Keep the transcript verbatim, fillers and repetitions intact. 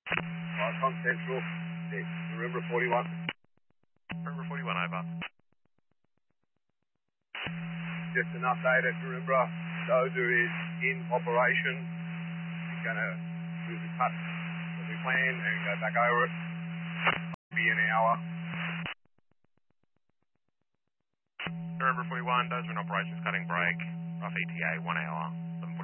Icon Central, six, Maroubra forty-one. Maroubra forty-one, over. Just an update at Maroubra. Dozer is in operation. He's going to do the cut that we planned and go back over it. It'll be an hour. Maroubra forty-one, Dozer in operations, cutting brake, rough E T A, one hour.